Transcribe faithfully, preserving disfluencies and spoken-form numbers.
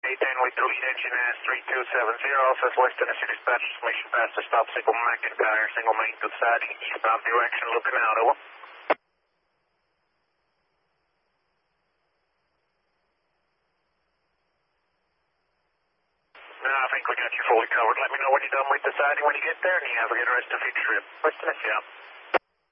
eight ten with the lead engine as three two seven zero, Southwest Tennessee dispatch, information past the stop signal McIntyre, single main to siding, eastbound direction, looking out, over. No, I think we got you fully covered. Let me know when you're done with the siding when you get there, and you have a good rest of your trip. West Tennessee, out.